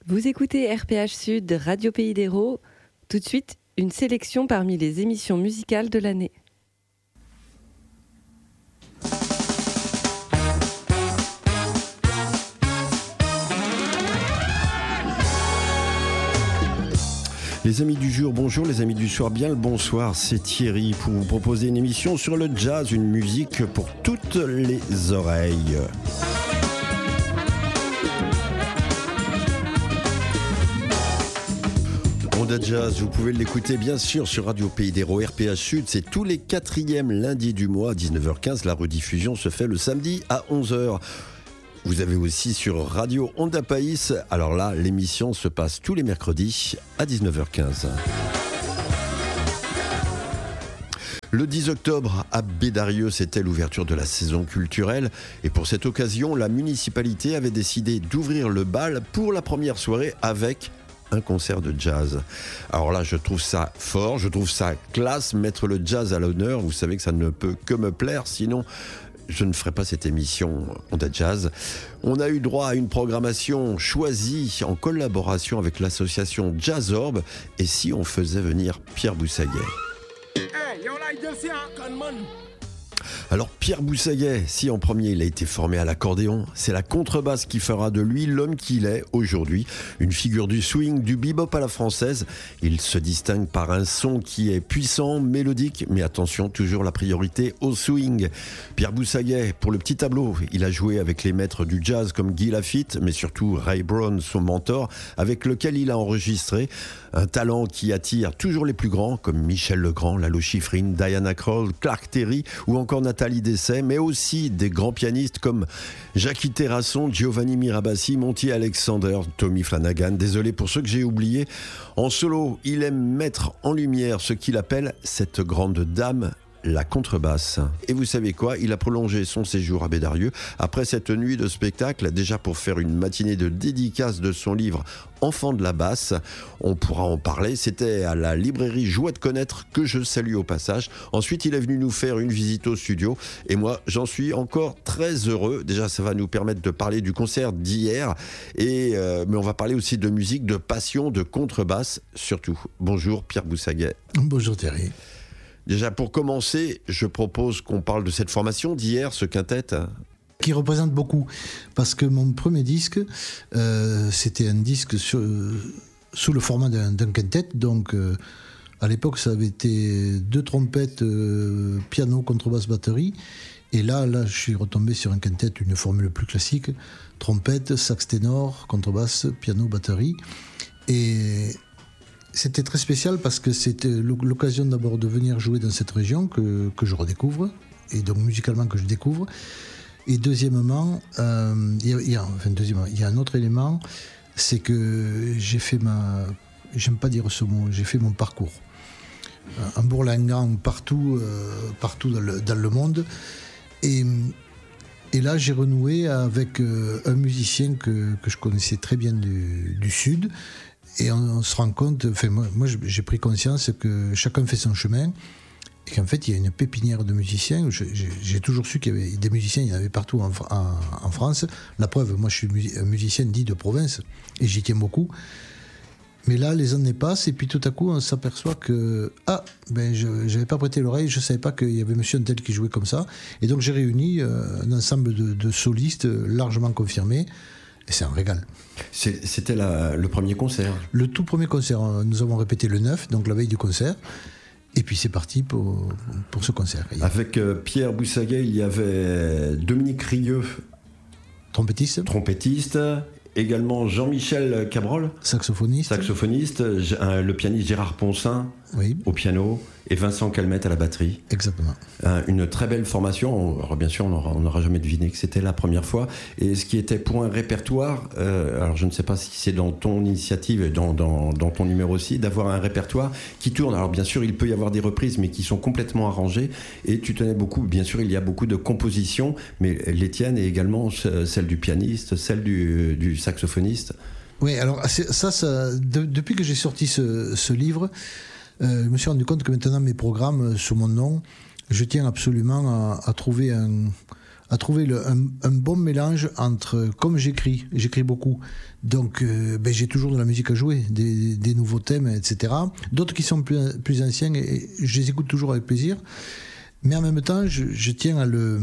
Vous écoutez RPH Sud, Radio Pays d'Hérault. Tout de suite, une sélection parmi les émissions musicales de l'année. Les amis du jour, bonjour. Les amis du soir, bien le bonsoir. C'est Thierry pour vous proposer une émission sur le jazz, une musique pour toutes les oreilles. Onda Jazz, vous pouvez l'écouter bien sûr sur Radio Pays d'Hérault, RPH Sud. C'est tous les 4e lundis du mois à 19h15. La rediffusion se fait le samedi à 11h. Vous avez aussi sur Radio Onda País. Alors là, l'émission se passe tous les mercredis à 19h15. Le 10 octobre, à Bédarieux, c'était l'ouverture de la saison culturelle. Et pour cette occasion, la municipalité avait décidé d'ouvrir le bal pour la première soirée avec un concert de jazz. Alors là, je trouve ça fort, je trouve ça classe, mettre le jazz à l'honneur. Vous savez que ça ne peut que me plaire, sinon je ne ferai pas cette émission Onda Jazz. On a eu droit à une programmation choisie en collaboration avec l'association Jazzorb. Et si on faisait venir Pierre Boussaguet? Alors Pierre Boussaguet, si en premier il a été formé à l'accordéon, c'est la contrebasse qui fera de lui l'homme qu'il est aujourd'hui, une figure du swing, du bebop à la française. Il se distingue par un son qui est puissant, mélodique, mais attention, toujours la priorité au swing. Pierre Boussaguet, pour le petit tableau, il a joué avec les maîtres du jazz comme Guy Lafitte, mais surtout Ray Brown, son mentor, avec lequel il a enregistré. Un talent qui attire toujours les plus grands, comme Michel Legrand, Lalo Schifrin, Diana Krall, Clark Terry ou encore Nathalie Dessay, mais aussi des grands pianistes comme Jackie Terrasson, Giovanni Mirabassi, Monty Alexander, Tommy Flanagan. Désolé pour ceux que j'ai oubliés. En solo, il aime mettre en lumière ce qu'il appelle cette grande dame, la contrebasse. Et vous savez quoi? Il a prolongé son séjour à Bédarieux après cette nuit de spectacle, déjà pour faire une matinée de dédicace de son livre Enfant de la basse. On pourra en parler. C'était à la librairie Joie de connaître, que je salue au passage. Ensuite, il est venu nous faire une visite au studio. Et moi, j'en suis encore très heureux. Déjà, ça va nous permettre de parler du concert d'hier. Mais on va parler aussi de musique, de passion, de contrebasse, surtout. Bonjour Pierre Boussaguet. Bonjour Thierry. Déjà, pour commencer, je propose qu'on parle de cette formation d'hier, ce quintet. Qui représente beaucoup, parce que mon premier disque, c'était un disque sous le format d'un quintet. Donc, à l'époque, ça avait été 2 trompettes, piano, contrebasse, batterie. Et là, je suis retombé sur un quintet, une formule plus classique. Trompette, sax ténor, contrebasse, piano, batterie. Et c'était très spécial parce que c'était l'occasion d'abord de venir jouer dans cette région que je redécouvre, et donc musicalement que je découvre. Et deuxièmement, il y a un autre élément, c'est que j'ai fait j'aime pas dire ce mot, j'ai fait mon parcours. En bourlinguant partout dans le monde. Et là, j'ai renoué avec un musicien que je connaissais très bien du Sud. Et on se rend compte, moi j'ai pris conscience que chacun fait son chemin et qu'en fait il y a une pépinière de musiciens. J'ai toujours su qu'il y avait des musiciens, il y en avait partout en France. La preuve, moi je suis un musicien dit de province et j'y tiens beaucoup. Mais là les années passent et puis tout à coup on s'aperçoit que je n'avais pas prêté l'oreille, je ne savais pas qu'il y avait monsieur un tel qui jouait comme ça. Et donc j'ai réuni un ensemble de solistes largement confirmés. Et c'est un régal. C'était le premier concert? Le tout premier concert. Nous avons répété le 9, donc la veille du concert. Et puis c'est parti pour ce concert. Avec Pierre Boussaguet, il y avait Dominique Rieux, trompettiste. Également Jean-Michel Cabrol, saxophoniste. Le pianiste Gérard Poncin, oui, au piano, et Vincent Calmette à la batterie. Exactement. Une très belle formation. Alors bien sûr, on n'aura jamais deviné que c'était la première fois. Et ce qui était point répertoire, alors je ne sais pas si c'est dans ton initiative et dans ton numéro aussi, d'avoir un répertoire qui tourne. Alors bien sûr, il peut y avoir des reprises, mais qui sont complètement arrangées. Et tu tenais beaucoup, bien sûr, il y a beaucoup de compositions, mais les tiennes et également celle du pianiste, celle du saxophoniste. Oui, alors depuis que j'ai sorti ce livre, je me suis rendu compte que maintenant mes programmes sous mon nom, je tiens absolument à trouver à trouver un bon mélange entre, comme j'écris beaucoup, donc j'ai toujours de la musique à jouer, des nouveaux thèmes, etc. D'autres qui sont plus anciens, et je les écoute toujours avec plaisir, mais en même temps, je tiens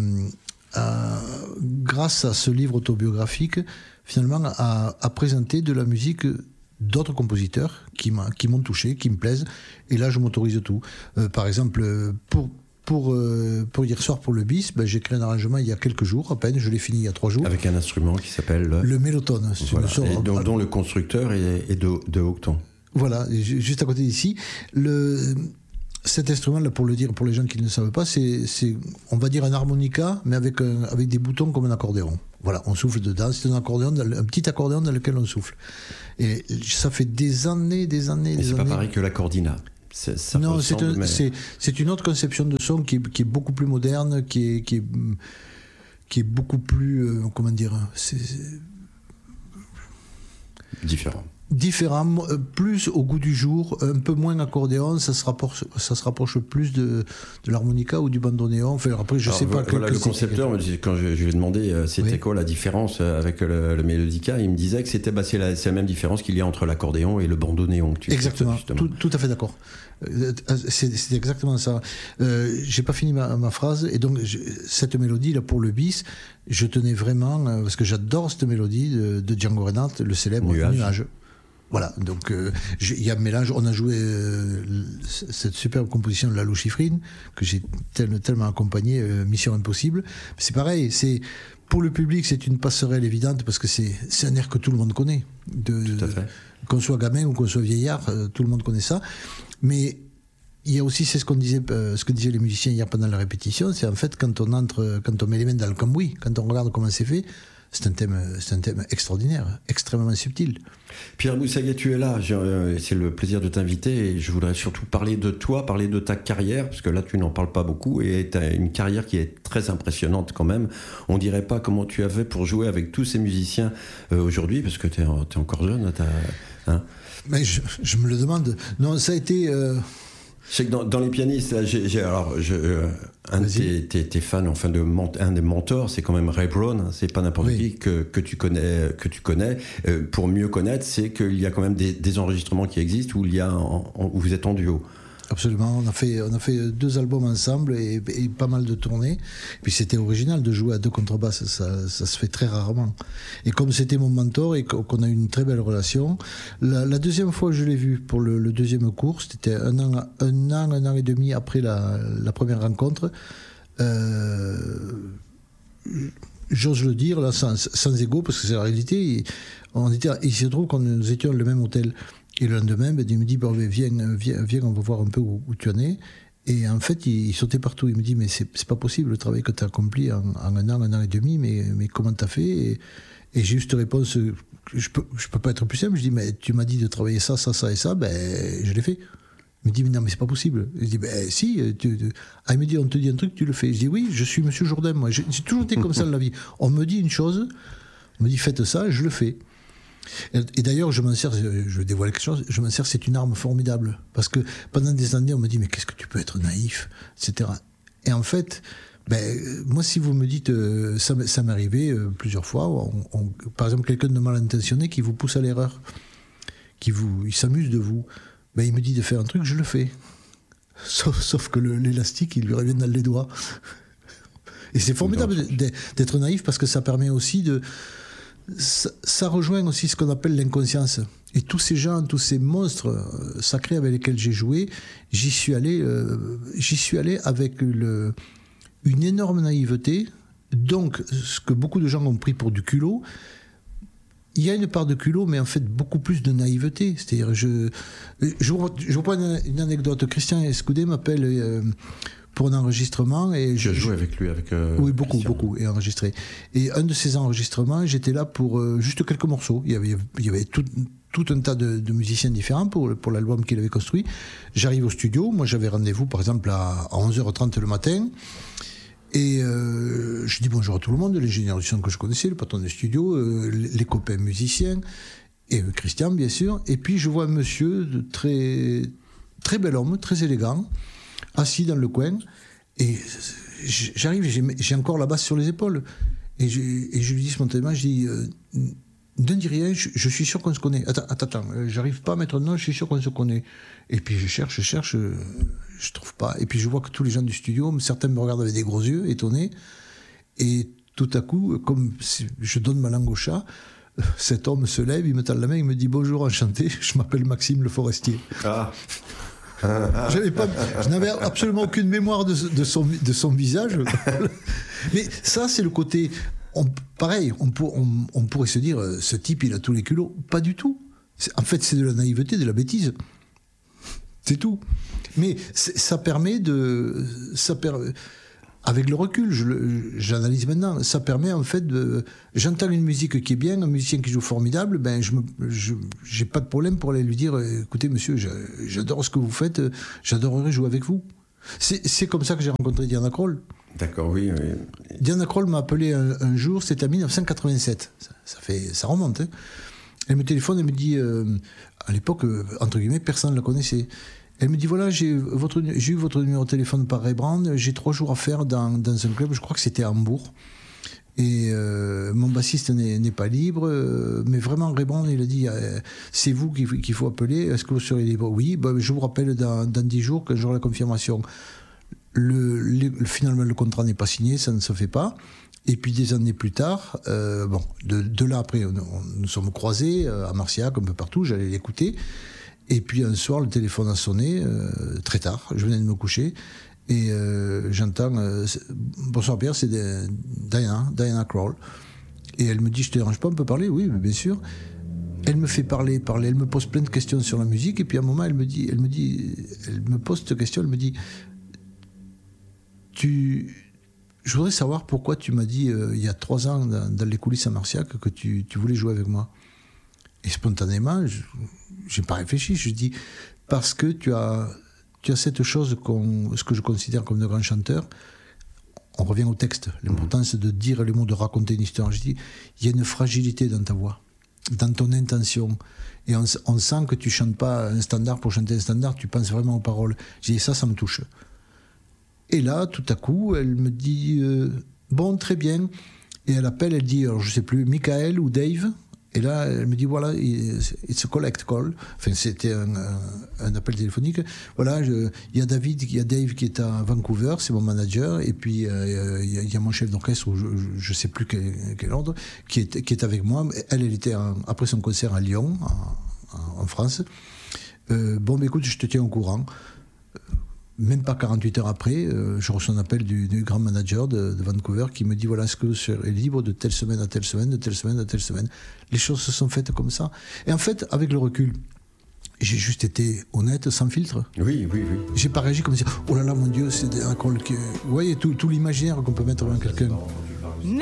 grâce à ce livre autobiographique, finalement, à présenter de la musique d'autres compositeurs qui m'ont touché, qui me plaisent, et là je m'autorise tout. Par exemple, pour hier soir pour le bis, j'ai créé un arrangement il y a quelques jours à peine, je l'ai fini il y a 3 jours. Avec un instrument qui s'appelle le mélotone. Voilà. Dont le constructeur est de Aucton. Voilà, juste à côté d'ici. Cet instrument-là, pour le dire pour les gens qui ne le savent pas, c'est on va dire un harmonica, mais avec des boutons comme un accordéon. Voilà, on souffle dedans. C'est un petit accordéon dans lequel on souffle. Et ça fait des années. Mais c'est pas pareil que l'accordina. Non, c'est une autre conception de son qui est beaucoup plus moderne, qui est beaucoup plus comment dire, c'est différent, plus au goût du jour, un peu moins accordéon, ça se rapproche plus de l'harmonica ou du bandoneon. Enfin, après, je sais pas. Voilà, le concepteur, quand je lui ai demandé c'était quoi la différence avec le mélodica, il me disait que c'est la même différence qu'il y a entre l'accordéon et le bandoneon. Exactement, tout à fait d'accord. C'est exactement ça. J'ai pas fini ma phrase, et donc cette mélodie là pour le bis, je tenais vraiment parce que j'adore cette mélodie de Django Reinhardt, le célèbre Nuage. Voilà, donc il y a un mélange. On a joué cette superbe composition de Lalou Schifrin que j'ai tellement accompagné, Mission Impossible. C'est pareil, pour le public, c'est une passerelle évidente parce que c'est un air que tout le monde connaît. Tout à fait. Qu'on soit gamin ou qu'on soit vieillard, tout le monde connaît ça. Mais il y a aussi, c'est ce que disaient les musiciens hier pendant la répétition, c'est en fait quand on met les mains dans le cambouis, quand on regarde comment c'est fait, c'est un thème extraordinaire, extrêmement subtil. Pierre Boussaguet, tu es là, c'est le plaisir de t'inviter, et je voudrais surtout parler de toi, parler de ta carrière, parce que là tu n'en parles pas beaucoup, et tu as une carrière qui est très impressionnante quand même. On dirait pas comment tu as fait pour jouer avec tous ces musiciens aujourd'hui, parce que tu es encore jeune. Mais je me le demande. Non, ça a été... Je sais que dans les pianistes, là, un de tes fans, enfin un des mentors, c'est quand même Ray Brown. C'est pas n'importe qui que tu connais. Pour mieux connaître, c'est qu'il y a quand même des enregistrements qui existent où où vous êtes en duo. Absolument, on a fait 2 albums ensemble et pas mal de tournées. Et puis c'était original de jouer à 2 contrebasses, ça se fait très rarement. Et comme c'était mon mentor et qu'on a eu une très belle relation, la deuxième fois que je l'ai vu pour le deuxième cours, c'était un an et demi après la première rencontre. J'ose le dire là sans égo, parce que c'est la réalité. Il se trouve que nous étions dans le même hôtel. Et le lendemain, il me dit viens, on va voir un peu où tu en es. Et en fait, il sautait partout. Il me dit mais c'est pas possible le travail que tu as accompli en un an et demi, mais comment tu as fait? Et j'ai juste réponse, je peux pas être plus simple. Je dis mais tu m'as dit de travailler ça et ça, je l'ai fait. Il me dit mais non, mais c'est pas possible. Je dis si. Il me dit on te dit un truc, tu le fais. Je dis oui, je suis Monsieur Jourdain, moi. J'ai toujours été comme ça dans la vie. On me dit une chose, on me dit faites ça, je le fais. Et d'ailleurs, je m'en sers, je dévoile quelque chose, je m'en sers, c'est une arme formidable. Parce que pendant des années, on me dit, mais qu'est-ce que tu peux être naïf, etc. Et en fait, moi, si vous me dites, ça m'est arrivé plusieurs fois, par exemple, quelqu'un de mal intentionné qui vous pousse à l'erreur, il s'amuse de vous, il me dit de faire un truc, je le fais. Sauf que l'élastique, il lui revient dans les doigts. Et c'est formidable d'être naïf parce que ça permet aussi ça rejoint aussi ce qu'on appelle l'inconscience. Et tous ces gens, tous ces monstres sacrés avec lesquels j'ai joué, j'y suis allé avec une énorme naïveté. Donc, ce que beaucoup de gens ont pris pour du culot, il y a une part de culot, mais en fait beaucoup plus de naïveté. C'est-à-dire, je vous prends une anecdote. Christian Escudé m'appelle pour un enregistrement. Et je joué avec lui. Oui, beaucoup, et enregistré. Et un de ces enregistrements, j'étais là pour juste quelques morceaux. Il y avait tout un tas de musiciens différents pour l'album qu'il avait construit. J'arrive au studio, moi j'avais rendez-vous par exemple à 11h30 le matin. Et je dis bonjour à tout le monde, l'ingénieur du son que je connaissais, le patron du studio, les copains musiciens, et Christian bien sûr. Et puis je vois un monsieur très, très bel homme, très élégant, assis dans le coin, et j'arrive, j'ai encore la basse sur les épaules. Et je lui dis spontanément, je dis, ne dis rien, je suis sûr qu'on se connaît. Attends, j'arrive pas à mettre un nom, je suis sûr qu'on se connaît. Et puis je cherche, je trouve pas. Et puis je vois que tous les gens du studio, certains me regardent avec des gros yeux, étonnés. Et tout à coup, comme je donne ma langue au chat, cet homme se lève, il me tend la main, il me dit bonjour, enchanté, je m'appelle Maxime Le Forestier. Ah. Je n'avais absolument aucune mémoire de son visage. Mais ça, c'est le côté. Pareil, on pourrait se dire, ce type, il a tous les culots. Pas du tout. En fait, c'est de la naïveté, de la bêtise. C'est tout. Mais ça permet de. Avec le recul, j'analyse maintenant, ça permet en fait de... J'entends une musique qui est bien, un musicien qui joue formidable, ben j'ai pas de problème pour aller lui dire, écoutez monsieur, j'adore ce que vous faites, j'adorerais jouer avec vous. C'est comme ça que j'ai rencontré Diana Krall. D'accord, oui. Diana Krall m'a appelé un jour, c'était en 1987, ça remonte. Hein. Elle me téléphone, elle me dit, à l'époque, entre guillemets, personne ne la connaissait. Elle me dit, voilà, j'ai eu votre numéro de téléphone par Ray Brand, j'ai 3 jours à faire dans un club, je crois que c'était à Hambourg. Et mon bassiste n'est pas libre, mais vraiment Ray Brand, il a dit, c'est vous qu'il faut appeler, est-ce que vous serez libre? Oui, je vous rappelle dans 10 jours que j'aurai la confirmation. Finalement, le contrat n'est pas signé, ça ne se fait pas. Et puis des années plus tard, de là après, nous sommes croisés à Marciac, un peu partout, j'allais l'écouter. Et puis un soir, le téléphone a sonné, très tard, je venais de me coucher, et j'entends bonsoir Pierre, c'est Diana Krall. Et elle me dit, je te dérange pas, on peut parler? Oui, bien sûr. Elle me fait parler, elle me pose plein de questions sur la musique, et puis à un moment, elle me pose cette question, elle me dit, je voudrais savoir pourquoi tu m'as dit il y a 3 ans dans les coulisses à Marciac que tu voulais jouer avec moi. Et spontanément, je n'ai pas réfléchi. Je dis, parce que tu as cette chose, ce que je considère comme de grands chanteurs. On revient au texte. L'importance de dire les mots, de raconter une histoire. Je dis, il y a une fragilité dans ta voix, dans ton intention. Et on sent que tu ne chantes pas un standard pour chanter un standard, tu penses vraiment aux paroles. Je dis, ça me touche. Et là, tout à coup, elle me dit, bon, très bien. Et elle appelle, elle dit, alors je ne sais plus, Michael ou Dave. Et là, elle me dit, voilà, it's a collect call. Enfin, c'était un appel téléphonique. Voilà, il y a Dave qui est à Vancouver, c'est mon manager. Et puis, il y a mon chef d'orchestre, ou je ne sais plus quel ordre, qui est avec moi. Elle était après son concert à Lyon, en France. Écoute, je te tiens au courant. Même pas 48 heures après, je reçois un appel du grand manager de Vancouver qui me dit, voilà, est-ce que vous serez libre de telle semaine à telle semaine, de telle semaine à telle semaine. Les choses se sont faites comme ça. Et en fait, avec le recul, j'ai juste été honnête, sans filtre. Oui. J'ai pas réagi comme si, oh là là, mon Dieu, c'est un call qui... Vous voyez, tout l'imaginaire qu'on peut mettre dans quelqu'un.